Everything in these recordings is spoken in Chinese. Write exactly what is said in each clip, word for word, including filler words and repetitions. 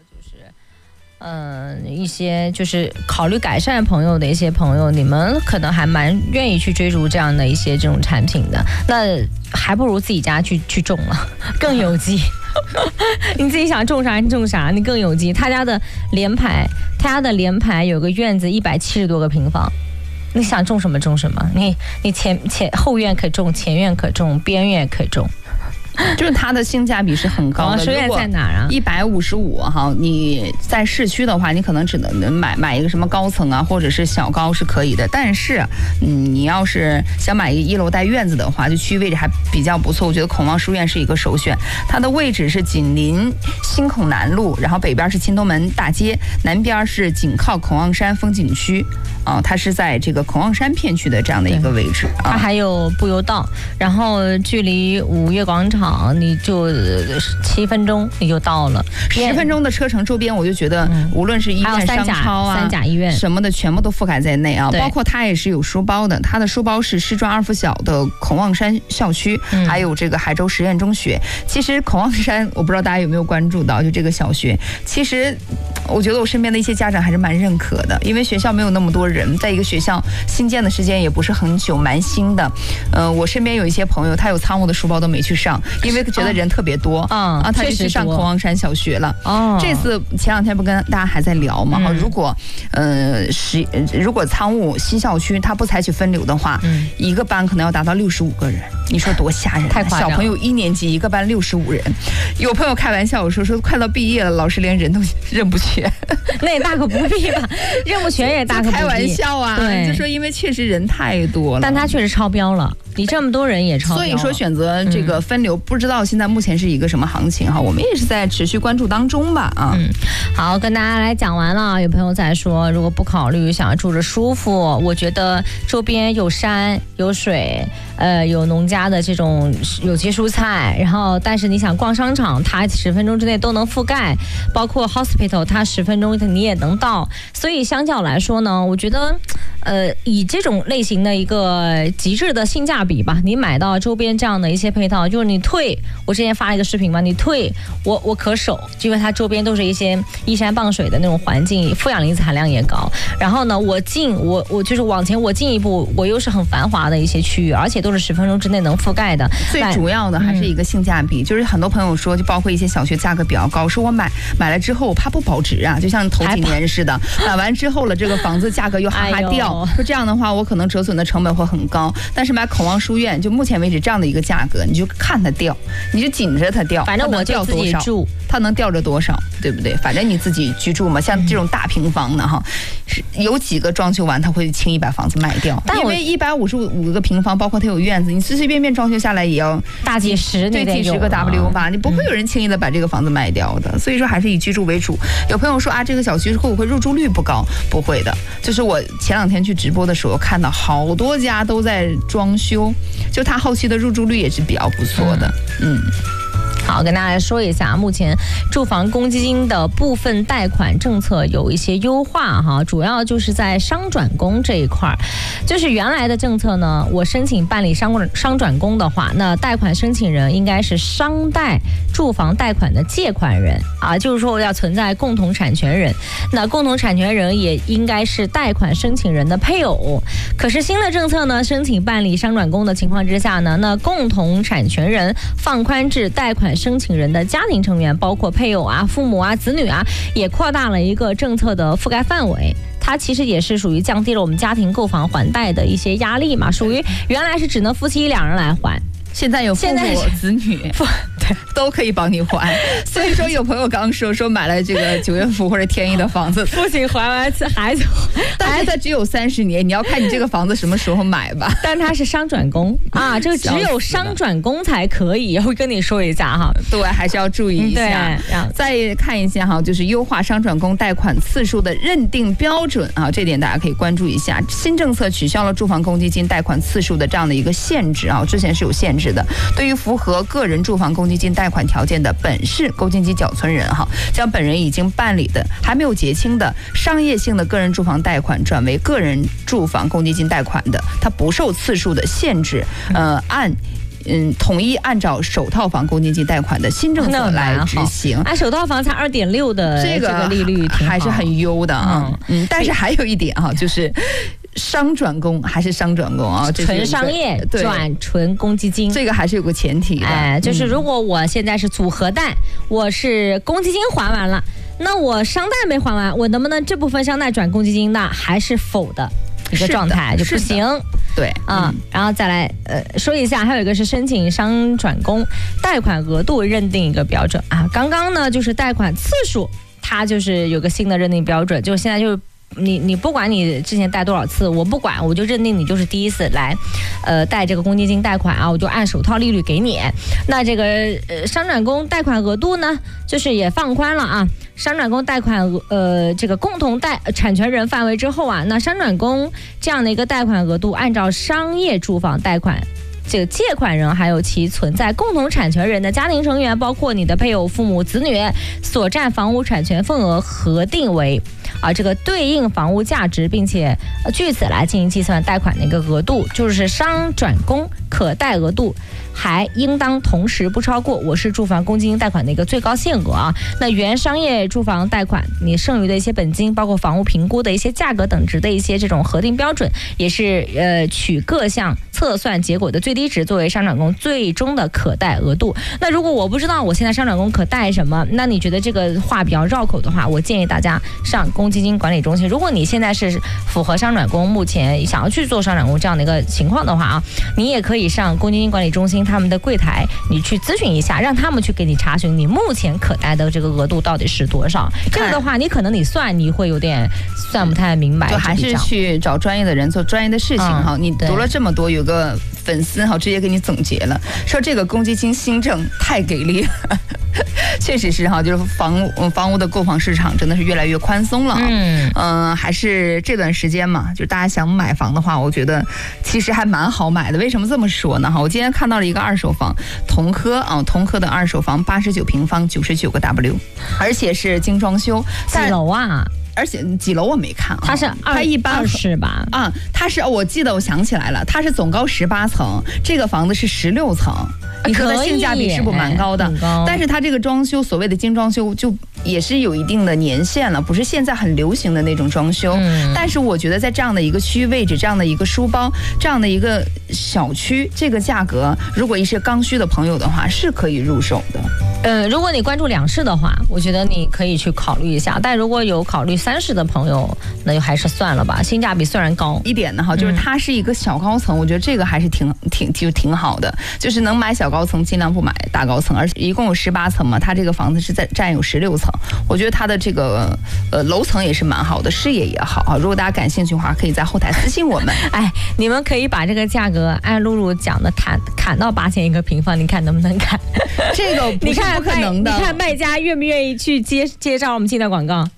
就是嗯、呃，一些就是考虑改善朋友的一些朋友，你们可能还蛮愿意去追逐这样的一些这种产品的，那还不如自己家去去种了，更有机。你自己想种啥你种啥，你更有机。他家的联排，他家的联排有个院子一百七十多个平方。你想种什么种什么，你你前前后院可种，前院可种，边院可种。 就是它的性价比是很高的。 广院在哪儿啊？ 一百五十五哈，你在市区的话，你可能只能买买一个什么高层啊，或者是小高是可以的。但是，嗯，你要是想买一个一楼带院子的话，就区域位置还比较不错。我觉得孔望书院是一个首选。它的位置是紧邻新孔南路，然后北边是秦东门大街，南边是紧靠孔望山风景区。啊、呃，它是在这个孔望山片区的这样的一个位置。 它还有步游道，然后距离五月广场。你就七分钟你就到了， 十分钟的车程，周边我就觉得无论是医院、商超啊、 三甲医院什么的，全部都覆盖在内啊。包括它也是有书包的，它的书包是师专二附小的孔望山校区，嗯、还有这个海州实验中学。其实孔望山，我不知道大家有没有关注到，就这个小学，其实我觉得我身边的一些家长还是蛮认可的，因为学校没有那么多人，在一个学校新建的时间也不是很久，蛮新的。呃，我身边有一些朋友，他有仓务的书包都没去上。因为觉得人特别多， 嗯、 啊，他就去上孔望山小学了。哦，这次前两天不跟大家还在聊嘛？嗯、如果呃是如果仓务新校区他不采取分流的话，嗯、一个班可能要达到六十五个人，你说多吓人、啊！ 太夸张了。 小朋友一年级一个班六十五人，有朋友开玩笑我说说快到毕业了，老师连人都认不全。 那也大可不必吧，认不全也大可不必。 开玩笑啊，就说因为确实人太多了， 但他确实超标了。你这么多人也超标了， 所以说选择这个分流，嗯、不知道现在目前是一个什么行情哈，我们也是在持续关注当中吧啊。 嗯，好，跟大家来讲完了。有朋友在说，如果不考虑想要住着舒服，我觉得周边有山有水，呃，有农家的这种有机蔬菜，然后但是你想逛商场，它十分钟之内都能覆盖，包括 hospital， 它十分钟你也能到。所以相较来说呢，我觉得，呃，以这种类型的一个极致的性价比吧，你买到周边这样的一些配套，就是你退，我之前发了一个视频嘛，你退我我可守，因为它周边都是一些依山傍水的那种环境，负氧离子含量也高。然后呢，我进我我就是往前我进一步，我又是很繁华的一些区域，而且都是十分钟之内能覆盖的。 最主要的还是一个性价比，嗯、就是很多朋友说，就包括一些小学价格比较高，说我买买了之后我怕不保值啊，就像头几年似的，买完之后了这个房子价格又哈哈掉，哎、说这样的话我可能折损的成本会很高。但是买孔望书院就目前为止这样的一个价格，你就看它掉，你就紧着它掉， 反正我就自己住， 它能掉着多少，对不对？反正你自己居住嘛，像这种大平房的哈，嗯、有几个装修完他会轻易把房子卖掉，因为一百五十五个平方，包括它有院子，你随随便便装修下来也要大几十， 对，几十个 W 吧，你不会有人轻易的把这个房子卖掉的。嗯、所以说还是以居住为主。有朋友说啊，这个小区会不会入住率不高？不会的，就是我前两天去直播的时候看到好多家都在装修，就它后期的入住率也是比较不错的。嗯。 好，跟大家来说一下，目前住房公积金的部分贷款政策有一些优化哈，主要就是在商转公这一块儿。就是原来的政策呢，我申请办理商商转公的话，那贷款申请人应该是商贷住房贷款的借款人啊，就是说要存在共同产权人，那共同产权人也应该是贷款申请人的配偶。可是新的政策呢，申请办理商转公的情况之下呢，那共同产权人放宽至贷款申请人的家庭成员，包括配偶啊、父母啊、子女啊，也扩大了一个政策的覆盖范围。它其实也是属于降低了我们家庭购房还贷的一些压力嘛，属于原来是只能夫妻两人来还， 现在有父母子女对都可以帮你还。所以说有朋友刚说说买了这个九月府或者天一的房子， 父亲还完孩子， 但是它只有三十年，你要看你这个房子什么时候买吧。 但它是商转公啊，这个只有商转公才可以，会跟你说一下哈。 对，还是要注意一下。嗯、再看一下哈，就是优化商转公贷款次数的认定标准啊，这点大家可以关注一下。新政策取消了住房公积金贷款次数的这样的一个限制啊，之前是有限制的。对于符合个人住房公积金贷款条件的本市公积金缴存人哈，将本人已经办理的还没有结清的商业性的个人住房贷款转为个人住房公积金贷款的，它不受次数的限制，呃，按嗯统一按照首套房公积金贷款的新政策来执行。 啊，首套房才二点六的这个利率还是很优的啊。嗯, 嗯，但是还有一点啊，就是商转公还是商转公啊， 纯商业转纯公积金， 这个还是有个前提的。 哎，就是如果我现在是组合贷，嗯、我是公积金还完了，那我商贷没还完，我能不能这部分商贷转公积金呢？还是否的一个状态就不行。 对啊、嗯，然后再来呃说一下，还有一个是申请商转公贷款额度认定一个标准啊。刚刚呢就是贷款次数，它就是有个新的认定标准，就现在就是你你不管你之前贷多少次，我不管，我就认定你就是第一次来，呃贷这个公积金贷款啊，我就按首套利率给你。那这个呃商转公贷款额度呢，就是也放宽了啊。商转公贷款呃这个共同贷产权人范围之后啊，那商转公这样的一个贷款额度，按照商业住房贷款这个借款人还有其存在共同产权人的家庭成员，包括你的配偶、父母、子女所占房屋产权份额核定为啊这个对应房屋价值，并且据此来进行计算贷款的一个额度，就是商转公可贷额度还应当同时不超过我市住房公积金贷款的一个最高限额啊。那原商业住房贷款你剩余的一些本金，包括房屋评估的一些价格等值的一些这种核定标准，也是呃取各项测算结果的最低值作为商转公最终的可贷额度。那如果我不知道我现在商转公可贷什么，那你觉得这个话比较绕口的话，我建议大家上公积金管理中心。如果你现在是符合商转公，目前想要去做商转公这样的一个情况的话啊，你也可以上公积金管理中心他们的柜台，你去咨询一下，让他们去给你查询你目前可贷的这个额度到底是多少。这个的话，你可能你算你会有点算不太明白， 就还是去找专业的人做专业的事情哈、嗯。你读了这么多，有个粉丝哈直接给你总结了，说这个公积金新政太给力了。确实是哈，就是房屋房屋的购房市场真的是越来越宽松了。嗯嗯、呃，还是这段时间嘛，就是大家想买房的话，我觉得其实还蛮好买的。为什么这么说呢？哈，我今天看到了一个二手房，同科啊，同科的二手房，八十九平方，九十九个 W， 而且是精装修， 几楼啊？ 而且几楼我没看啊， 它是它一般二十吧？ 啊，它是我记得我想起来了，它是总高十八层，这个房子是十六层。你说的性价比是不是蛮高的？ 高但是它这个装修，所谓的精装修，就也是有一定的年限了，不是现在很流行的那种装修。嗯、但是我觉得在这样的一个区域位置，这样的一个书包，这样的一个小区，这个价格，如果一些刚需的朋友的话，是可以入手的。 呃，如果你关注两室的话，我觉得你可以去考虑一下。但如果有考虑三室的朋友，那就还是算了吧。性价比虽然高一点的哈，就是它是一个小高层，嗯、我觉得这个还是挺挺就挺好的。就是能买小高层，尽量不买大高层。而且一共有十八层嘛，它这个房子是在占有十六层，我觉得它的这个呃楼层也是蛮好的，视野也好啊。如果大家感兴趣的话，可以在后台私信我们。 哎，你们可以把这个价格按露露讲的砍砍到八千一个平方，你看能不能砍？ 这个不是不可能的。 你看卖家愿不愿意去接接上我们进的广告？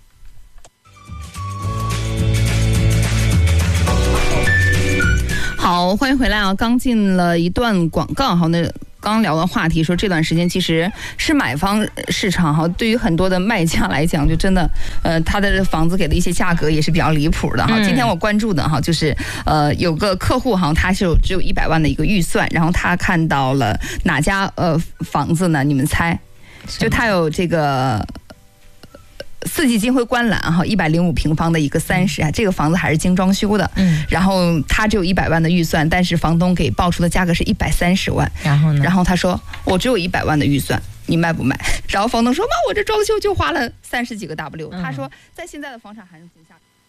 好，欢迎回来啊！刚进了一段广告，好，那刚聊的话题说这段时间其实是买方市场哈，对于很多的卖家来讲，就真的呃他的房子给的一些价格也是比较离谱的哈。嗯、今天我关注的哈，就是呃有个客户哈，他是有只有一百万的一个预算，然后他看到了哪家呃房子呢？你们猜？就他有这个四季金辉观澜哈，一百零五平方的一个三室啊，这个房子还是精装修的，嗯，然后他只有一百万的预算，但是房东给报出的价格是一百三十万， 然后呢？ 然后他说我只有一百万的预算，你卖不卖？然后房东说妈，我这装修就花了三十几个 W，、嗯、他说在现在的房产行情下。